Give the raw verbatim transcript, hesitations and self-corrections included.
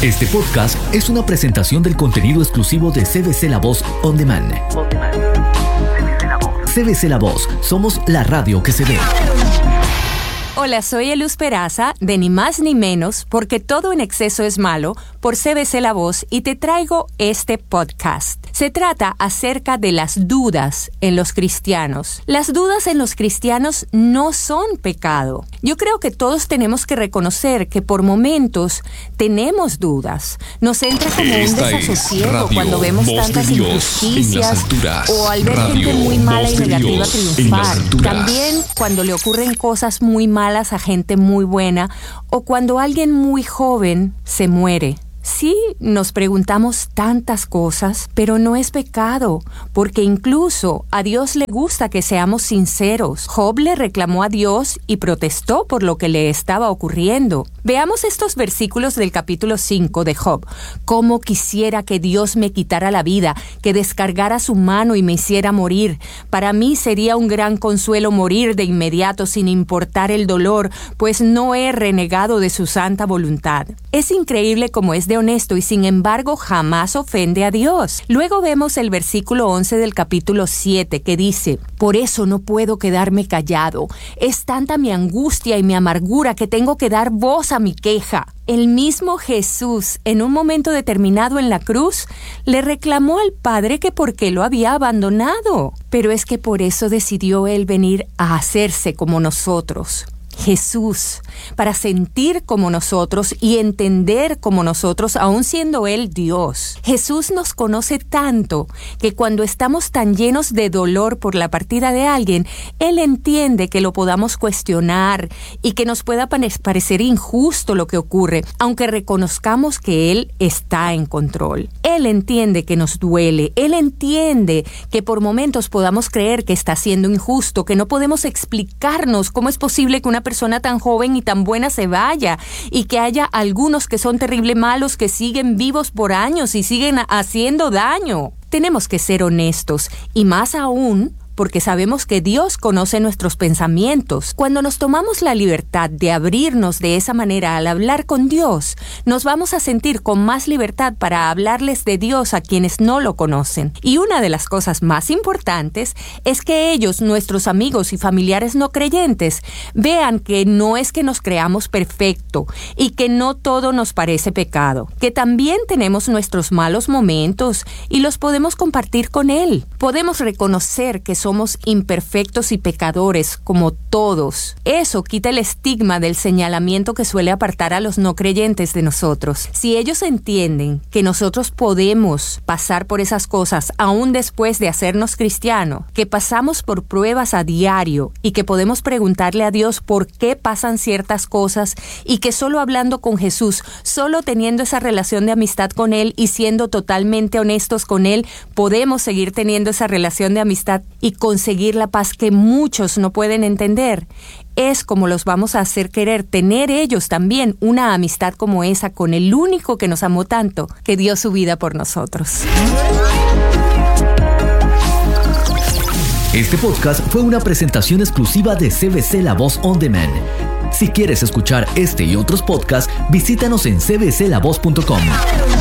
Este podcast es una presentación del contenido exclusivo de C B C La Voz On Demand. On Demand. C B C La Voz. C B C La Voz. Somos la radio que se ve. Hola, soy Eluz Peraza, de Ni Más Ni Menos, porque todo en exceso es malo, por C B C La Voz, y te traigo este podcast. Se trata acerca de las dudas en los cristianos. Las dudas en los cristianos no son pecado. Yo creo que todos tenemos que reconocer que por momentos tenemos dudas. Nos entra como Esta un desasosiego radio, cuando vemos Voz tantas de Dios injusticias en las alturas. o al ver Radio, gente muy mala Voz y de negativa Dios en las triunfar. alturas. También cuando le ocurren cosas muy malas a gente muy buena o cuando alguien muy joven se muere. Sí, nos preguntamos tantas cosas, pero no es pecado, porque incluso a Dios le gusta que seamos sinceros. Job le reclamó a Dios y protestó por lo que le estaba ocurriendo. Veamos estos versículos del capítulo cinco de Job. Cómo quisiera que Dios me quitara la vida, que descargara su mano y me hiciera morir. Para mí sería un gran consuelo morir de inmediato sin importar el dolor, pues no he renegado de su santa voluntad. Es increíble cómo es de honesto y sin embargo jamás ofende a Dios. Luego vemos el versículo once del capítulo siete que dice: por eso no puedo quedarme callado. Es tanta mi angustia y mi amargura que tengo que dar voz a mi queja. El mismo Jesús, en un momento determinado en la cruz, le reclamó al Padre que por qué lo había abandonado. Pero es que por eso decidió Él venir a hacerse como nosotros. Jesús, para sentir como nosotros y entender como nosotros, aun siendo Él Dios. Jesús nos conoce tanto que cuando estamos tan llenos de dolor por la partida de alguien, Él entiende que lo podamos cuestionar y que nos pueda parecer injusto lo que ocurre, aunque reconozcamos que Él está en control. Él entiende que nos duele, Él entiende que por momentos podamos creer que está siendo injusto, que no podemos explicarnos cómo es posible que una persona tan joven y tan buena se vaya y que haya algunos que son terrible malos que siguen vivos por años y siguen haciendo daño. Tenemos que ser honestos y más aún porque sabemos que Dios conoce nuestros pensamientos. Cuando nos tomamos la libertad de abrirnos de esa manera al hablar con Dios, nos vamos a sentir con más libertad para hablarles de Dios a quienes no lo conocen. Y una de las cosas más importantes es que ellos, nuestros amigos y familiares no creyentes, vean que no es que nos creamos perfecto y que no todo nos parece pecado, que también tenemos nuestros malos momentos y los podemos compartir con Él. Podemos reconocer que somos imperfectos y pecadores como todos. Eso quita el estigma del señalamiento que suele apartar a los no creyentes de nosotros. Si ellos entienden que nosotros podemos pasar por esas cosas aún después de hacernos cristianos, que pasamos por pruebas a diario y que podemos preguntarle a Dios por qué pasan ciertas cosas y que solo hablando con Jesús, solo teniendo esa relación de amistad con Él y siendo totalmente honestos con Él, podemos seguir teniendo esa relación de amistad y conseguir la paz que muchos no pueden entender. Es como los vamos a hacer querer tener ellos también una amistad como esa con el único que nos amó tanto, que dio su vida por nosotros. Este podcast fue una presentación exclusiva de C B C La Voz On Demand. Si quieres escuchar este y otros podcasts, visítanos en c b c la voz punto com.